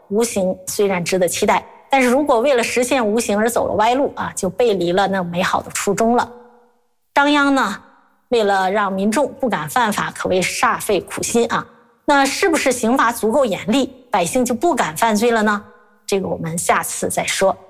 无形虽然值得期待，但是如果为了实现无形而走了歪路啊，就背离了那美好的初衷了。商鞅呢，为了让民众不敢犯法，可谓煞费苦心啊。那是不是刑罚足够严厉，百姓就不敢犯罪了呢？这个我们下次再说。